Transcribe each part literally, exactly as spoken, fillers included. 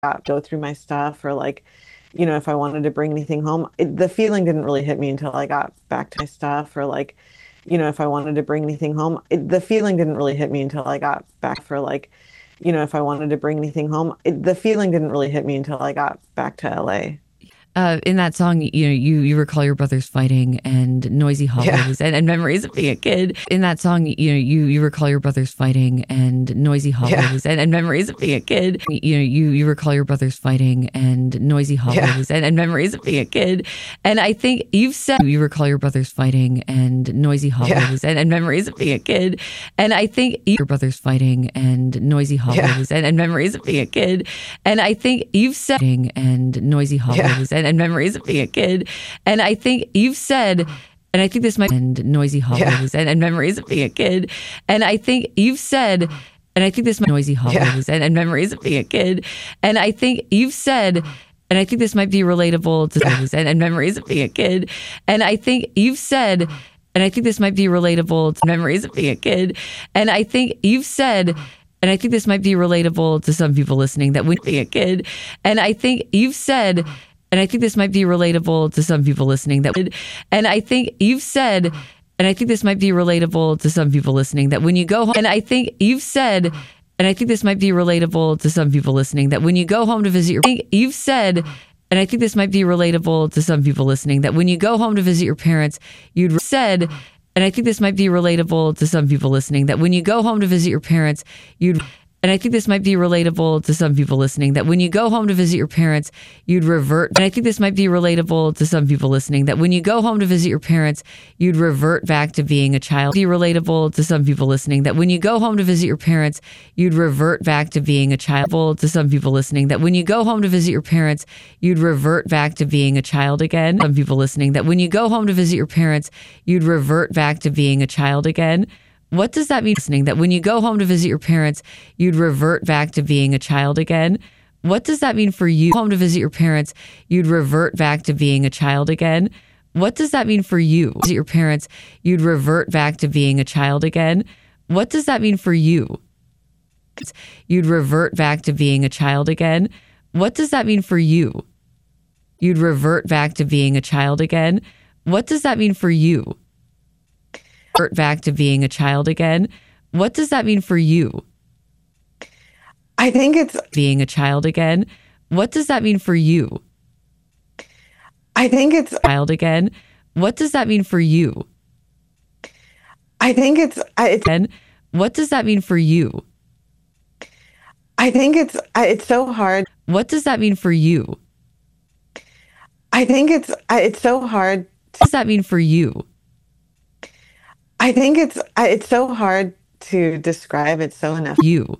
out, go through my stuff or like, you know, if I wanted to bring anything home. It, the feeling didn't really hit me until I got back to my stuff or like, you know, if I wanted to bring anything home. It, the feeling didn't really hit me until I got back for like, you know, if I wanted to bring anything home. It, the feeling didn't really hit me until I got back to L A. Uh, in that song, you know, you you recall your brothers fighting and noisy Yeah. hallways and, and memories of being a kid. In that song, you know, you you recall your brothers fighting and noisy Yeah. hallways and, and memories of being a kid. You know, you you recall your brothers fighting and noisy Yeah. hallways and, and memories of being a kid. And I think you've said you recall your brothers fighting and noisy Yeah. hallways and, and memories of being a kid. And I think you, your brothers fighting and noisy Yeah. hallways and, and memories of being a kid. And I think you've said and noisy hallways Yeah. and, and memories of being a kid. And I think you've said, and I think this might and noisy hallways Yeah. and, and memories of being a kid. And I think you've said, and I think this might noisy Yeah. hallways and, and memories of being a kid. And I think you've said, and I think this might be relatable to Yeah. and, and memories of being a kid. And I think you've said, and I think this might be relatable to memories of being a kid. And I think you've said, and I think this might be relatable to some people listening that when being a kid. And I think you've said, and I think this might be relatable to some people listening that, and I think you've said, and I think this might be relatable to some people listening that when you go home, and I think you've said, and I think this might be relatable to some people listening that when you go home to visit your, I think you've said, and I think this might be relatable to some people listening that when you go home to visit your parents, you'd said, and I think this might be relatable to some people listening that when you go home to visit your parents, you'd, and I think this might be relatable to some people listening that when you go home to visit your parents, you'd revert. And I think this might be relatable to some people listening that when you go home to visit your parents, you'd revert back to being a child. Be relatable to some people listening that when you go home to visit your parents, you'd revert back to being a child. To some people listening that when you go home to visit your parents, you'd revert back to being a child again. Some people listening that when you go home to visit your parents, you'd revert back to being a child again. What does that mean? Listening that when you go home to visit your parents, you'd revert back to being a child again. What does that mean for you? Home to visit your parents, you'd revert back to being a child again. What does that mean for you? Visit your parents, you'd revert back to being a child again. What does that mean for you? You'd revert back to being a child again. What does that mean for you? You'd revert back to being a child again. What does that mean for you? Revert back to being a child again. What does that mean for you? I think it's Being a child again. What does that mean for you? I think it's Child again. What does that mean for you? I think it's I- it's Again. What does that mean for you? I think it's I- it's so hard. What does that mean for you? I think it's I- it's so hard. What does that mean for you? I think it's I- it's so hard to describe. It's so enough. You.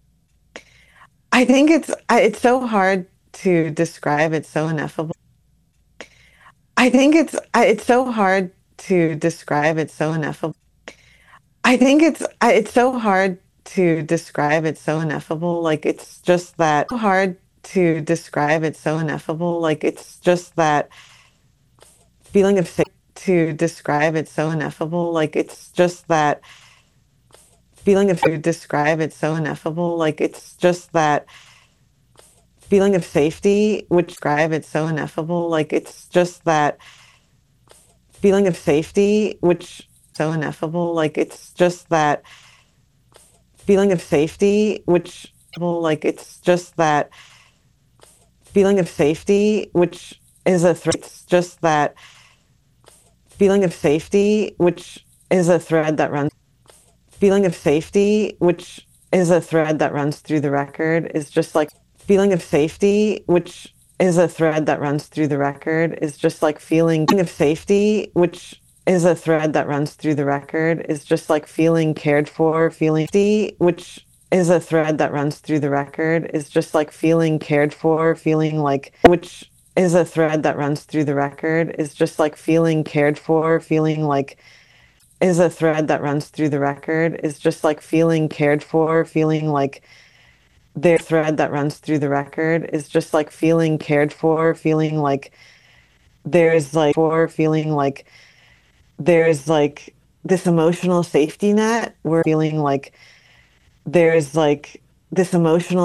I think it's I- it's so hard to describe. It's so ineffable. I think it's I- it's so hard to describe. It's so ineffable. I think it's I- it's so hard to describe. It's so ineffable. Like it's just that hard to describe. It's so ineffable. Like it's just that feeling of sa- to describe. It's so ineffable. Like it's just that feeling of to describe. It's so ineffable. Like it's just that feeling of safety, which describe. It's so ineffable. Like it's just that feeling of safety, which so ineffable. Like it's just that feeling of safety, which like it's just that feeling of safety, which is a threat. It's just that feeling of safety, which is a thread that runs. Feeling of safety, which is a thread that runs through the record, is just like feeling of safety, which is a thread that runs through the record, is just like feeling of safety, which is a thread that runs through the record, is just like feeling cared for, feeling safety, which is a thread that runs through the record, is just like feeling cared for, feeling like, which is a thread that runs through the record, is just like feeling cared for, feeling like, is a thread that runs through the record, is just like feeling cared for, feeling like their thread that runs through the record, is just like feeling cared for, feeling like there's like, for feeling like there's like this emotional safety net. We're feeling like there's like this emotional